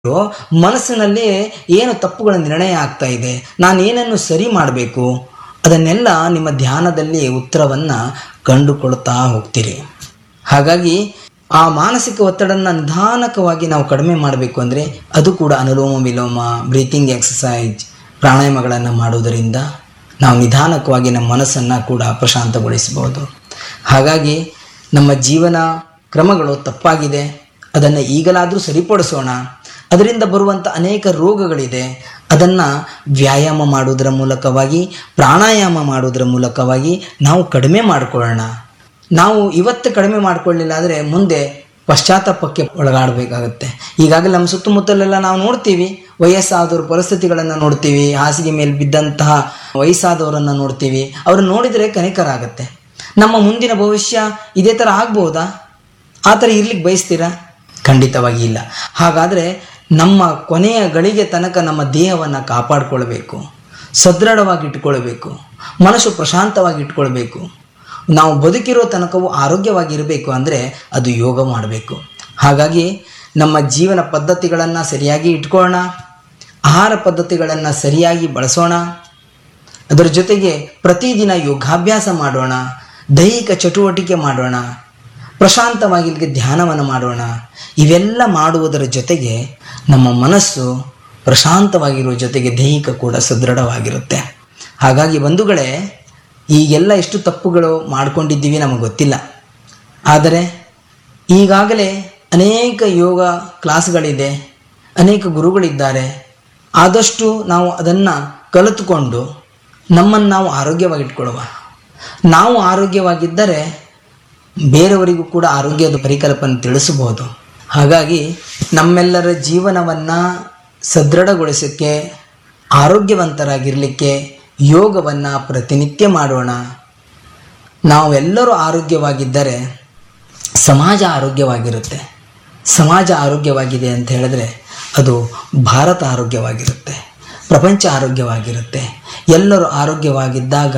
ಮನಸ್ಸಿನಲ್ಲಿ ಏನು ತಪ್ಪುಗಳ ನಿರ್ಣಯ ಆಗ್ತಾ ಇದೆ, ನಾನು ಏನನ್ನು ಸರಿ ಮಾಡಬೇಕು, ಅದನ್ನೆಲ್ಲ ನಿಮ್ಮ ಧ್ಯಾನದಲ್ಲಿ ಉತ್ತರವನ್ನು ಕಂಡುಕೊಳ್ತಾ ಹೋಗ್ತೀರಿ. ಹಾಗಾಗಿ ಆ ಮಾನಸಿಕ ಒತ್ತಡವನ್ನು ನಿಧಾನಕವಾಗಿ ನಾವು ಕಡಿಮೆ ಮಾಡಬೇಕು ಅಂದರೆ ಅದು ಕೂಡ ಅನುಲೋಮ ವಿಲೋಮ, ಬ್ರೀತಿಂಗ್ ಎಕ್ಸಸೈಜ್, ಪ್ರಾಣಾಯಾಮಗಳನ್ನು ಮಾಡುವುದರಿಂದ ನಾವು ನಿಧಾನಕವಾಗಿ ನಮ್ಮ ಮನಸ್ಸನ್ನು ಕೂಡ ಪ್ರಶಾಂತಗೊಳಿಸಬಹುದು. ಹಾಗಾಗಿ ನಮ್ಮ ಜೀವನ ಕ್ರಮಗಳು ತಪ್ಪಾಗಿದೆ, ಅದನ್ನು ಈಗಲಾದರೂ ಸರಿಪಡಿಸೋಣ. ಅದರಿಂದ ಬರುವಂಥ ಅನೇಕ ರೋಗಗಳಿದೆ, ಅದನ್ನು ವ್ಯಾಯಾಮ ಮಾಡುವುದರ ಮೂಲಕವಾಗಿ, ಪ್ರಾಣಾಯಾಮ ಮಾಡುವುದರ ಮೂಲಕವಾಗಿ ನಾವು ಕಡಿಮೆ ಮಾಡಿಕೊಳ್ಳೋಣ. ನಾವು ಇವತ್ತು ಕಡಿಮೆ ಮಾಡಿಕೊಳ್ಳಲಿಲ್ಲ ಆದರೆ ಮುಂದೆ ಪಶ್ಚಾತ್ತಾಪಕ್ಕೆ ಒಳಗಾಡಬೇಕಾಗತ್ತೆ. ಈಗಾಗಲೇ ನಮ್ಮ ಸುತ್ತಮುತ್ತಲೆಲ್ಲ ನಾವು ನೋಡ್ತೀವಿ, ವಯಸ್ಸಾದವ್ರ ಪರಿಸ್ಥಿತಿಗಳನ್ನು ನೋಡ್ತೀವಿ, ಹಾಸಿಗೆ ಮೇಲೆ ಬಿದ್ದಂತಹ ವಯಸ್ಸಾದವರನ್ನು ನೋಡ್ತೀವಿ. ಅವ್ರನ್ನ ನೋಡಿದರೆ ಕನಿಕರ ಆಗುತ್ತೆ. ನಮ್ಮ ಮುಂದಿನ ಭವಿಷ್ಯ ಇದೇ ಥರ ಆಗ್ಬೋದಾ? ಆ ಥರ ಇರ್ಲಿಕ್ಕೆ ಬಯಸ್ತೀರಾ? ಖಂಡಿತವಾಗಿ ಇಲ್ಲ. ಹಾಗಾದರೆ ನಮ್ಮ ಕೊನೆಯ ಗಳಿಗೆ ತನಕ ನಮ್ಮ ದೇಹವನ್ನು ಕಾಪಾಡಿಕೊಳ್ಬೇಕು, ಸದೃಢವಾಗಿ ಇಟ್ಕೊಳ್ಬೇಕು, ಮನಸ್ಸು ಪ್ರಶಾಂತವಾಗಿ ಇಟ್ಕೊಳ್ಬೇಕು. ನಾವು ಬದುಕಿರೋ ತನಕವೂ ಆರೋಗ್ಯವಾಗಿರಬೇಕು ಅಂದರೆ ಅದು ಯೋಗ ಮಾಡಬೇಕು. ಹಾಗಾಗಿ ನಮ್ಮ ಜೀವನ ಪದ್ಧತಿಗಳನ್ನು ಸರಿಯಾಗಿ ಇಟ್ಕೊಳ್ಳೋಣ, ಆಹಾರ ಪದ್ಧತಿಗಳನ್ನು ಸರಿಯಾಗಿ ಬಳಸೋಣ. ಅದರ ಜೊತೆಗೆ ಪ್ರತಿದಿನ ಯೋಗಾಭ್ಯಾಸ ಮಾಡೋಣ, ದೈಹಿಕ ಚಟುವಟಿಕೆ ಮಾಡೋಣ, ಪ್ರಶಾಂತವಾಗಿ ಧ್ಯಾನವನ್ನು ಮಾಡೋಣ. ಇವೆಲ್ಲ ಮಾಡುವುದರ ಜೊತೆಗೆ ನಮ್ಮ ಮನಸ್ಸು ಪ್ರಶಾಂತವಾಗಿರುವ ಜೊತೆಗೆ ದೈಹಿಕ ಕೂಡ ಸದೃಢವಾಗಿರುತ್ತೆ. ಹಾಗಾಗಿ ಬಂಧುಗಳೇ, ಈಗೆಲ್ಲ ಎಷ್ಟು ತಪ್ಪುಗಳು ಮಾಡ್ಕೊಂಡಿದ್ದೀವಿ ನಮಗೆ ಗೊತ್ತಿಲ್ಲ. ಆದರೆ ಈಗಾಗಲೇ ಅನೇಕ ಯೋಗ ಕ್ಲಾಸ್ಗಳಿದೆ, ಅನೇಕ ಗುರುಗಳಿದ್ದಾರೆ. ಆದಷ್ಟು ನಾವು ಅದನ್ನು ಕಲಿತುಕೊಂಡು ನಮ್ಮನ್ನು ನಾವು ಆರೋಗ್ಯವಾಗಿಟ್ಕೊಳ್ಳುವ. ನಾವು ಆರೋಗ್ಯವಾಗಿದ್ದರೆ ಬೇರೆಯವರಿಗೂ ಕೂಡ ಆರೋಗ್ಯದ ಪರಿಕಲ್ಪನೆ ತಿಳಿಸಬಹುದು. ಹಾಗಾಗಿ ನಮ್ಮೆಲ್ಲರ ಜೀವನವನ್ನು ಸದೃಢಗೊಳಿಸೋಕ್ಕೆ, ಆರೋಗ್ಯವಂತರಾಗಿರಲಿಕ್ಕೆ ಯೋಗವನ್ನು ಪ್ರತಿನಿತ್ಯ ಮಾಡೋಣ. ನಾವೆಲ್ಲರೂ ಆರೋಗ್ಯವಾಗಿದ್ದರೆ ಸಮಾಜ ಆರೋಗ್ಯವಾಗಿರುತ್ತೆ. ಸಮಾಜ ಆರೋಗ್ಯವಾಗಿದೆ ಅಂತ ಹೇಳಿದ್ರೆ ಅದು ಭಾರತ ಆರೋಗ್ಯವಾಗಿರುತ್ತೆ, ಪ್ರಪಂಚ ಆರೋಗ್ಯವಾಗಿರುತ್ತೆ. ಎಲ್ಲರೂ ಆರೋಗ್ಯವಾಗಿದ್ದಾಗ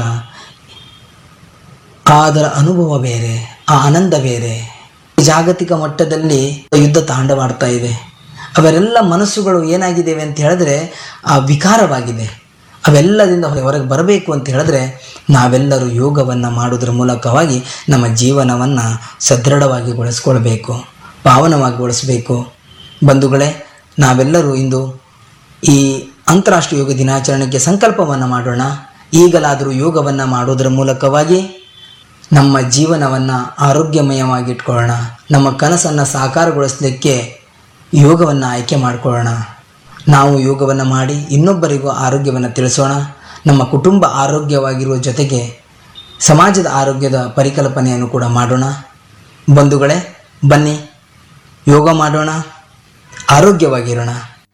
ಅದರ ಅನುಭವ ಬೇರೆ, ಆ ಆನಂದ ಬೇರೆ. ಜಾಗತಿಕ ಮಟ್ಟದಲ್ಲಿ ಯುದ್ಧ ತಾಂಡವಾಡ್ತಾ ಇದೆ. ಅವರೆಲ್ಲ ಮನಸ್ಸುಗಳು ಏನಾಗಿದ್ದೇವೆ ಅಂತ ಹೇಳಿದ್ರೆ ಆ ವಿಕಾರವಾಗಿದೆ. ಅವೆಲ್ಲದಿಂದ ಹೊರಗೆ ಬರಬೇಕು ಅಂತ ಹೇಳಿದ್ರೆ ನಾವೆಲ್ಲರೂ ಯೋಗವನ್ನು ಮಾಡೋದ್ರ ಮೂಲಕವಾಗಿ ನಮ್ಮ ಜೀವನವನ್ನು ಸದೃಢವಾಗಿ ಗೊಳಿಸ್ಕೊಳ್ಬೇಕು, ಪಾವನವಾಗಿಗೊಳಿಸಬೇಕು. ಬಂಧುಗಳೇ, ನಾವೆಲ್ಲರೂ ಇಂದು ಈ ಅಂತಾರಾಷ್ಟ್ರೀಯ ಯೋಗ ದಿನಾಚರಣೆಗೆ ಸಂಕಲ್ಪವನ್ನು ಮಾಡೋಣ. ಈಗಲಾದರೂ ಯೋಗವನ್ನು ಮಾಡೋದ್ರ ಮೂಲಕವಾಗಿ ನಮ್ಮ ಜೀವನವನ್ನು ಆರೋಗ್ಯಮಯವಾಗಿ ಇಟ್ಕೊಳ್ಳೋಣ. ನಮ್ಮ ಕನಸನ್ನು ಸಾಕಾರಗೊಳಿಸಲಿಕ್ಕೆ ಯೋಗವನ್ನು ಆಯ್ಕೆ ಮಾಡಿಕೊಳ್ಳೋಣ. ನಾವು ಯೋಗವನ್ನು ಮಾಡಿ ಇನ್ನೊಬ್ಬರಿಗೂ ಆರೋಗ್ಯವನ್ನು ತಿಳಿಸೋಣ. ನಮ್ಮ ಕುಟುಂಬ ಆರೋಗ್ಯವಾಗಿರುವ ಜೊತೆಗೆ ಸಮಾಜದ ಆರೋಗ್ಯದ ಪರಿಕಲ್ಪನೆಯನ್ನು ಕೂಡ ಮಾಡೋಣ. ಬಂಧುಗಳೇ, ಬನ್ನಿ ಯೋಗ ಮಾಡೋಣ, ಆರೋಗ್ಯವಾಗಿರೋಣ.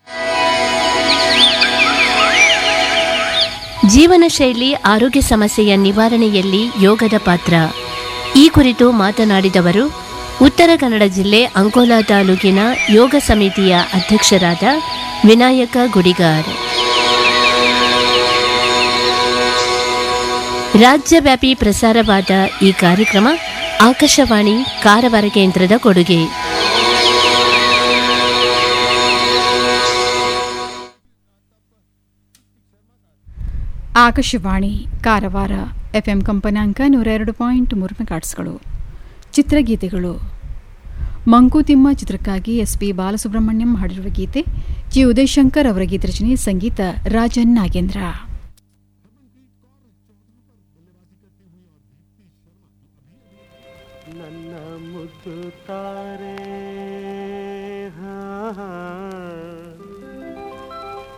ಜೀವನ ಶೈಲಿ ಆರೋಗ್ಯ ಸಮಸ್ಯೆಯ ನಿವಾರಣೆಯಲ್ಲಿ ಯೋಗದ ಪಾತ್ರ, ಈ ಕುರಿತು ಮಾತನಾಡಿದವರು ಉತ್ತರ ಕನ್ನಡ ಜಿಲ್ಲೆ ಅಂಕೋಲಾ ತಾಲೂಕಿನ ಯೋಗ ಸಮಿತಿಯ ಅಧ್ಯಕ್ಷರಾದ ವಿನಾಯಕ ಗುಡಿಗಾರ್. ರಾಜ್ಯವ್ಯಾಪಿ ಪ್ರಸಾರವಾದ ಈ ಕಾರ್ಯಕ್ರಮ ಆಕಾಶವಾಣಿ ಕಾರವಾರ ಕೇಂದ್ರದ ಕೊಡುಗೆ. ಆಕಾಶವಾಣಿ ಕಾರವಾರ FM ಕಂಪನಾಂಕ 102.3 ಮೆಗಾಟ್ಸ್ಗಳು. ಚಿತ್ರಗೀತೆಗಳು. ಮಂಕುತಿಮ್ಮ ಚಿತ್ರಕ್ಕಾಗಿ SP ಬಾಲಸುಬ್ರಹ್ಮಣ್ಯಂ ಹಾಡಿರುವ ಗೀತೆ, ಜಿ ಉದಯಶಂಕರ್ ಅವರ ಗೀತರಚನೆ, ಸಂಗೀತ ರಾಜನ್ ನಾಗೇಂದ್ರ. ನನ್ನ ಮುದ್ದು ತಾರೆ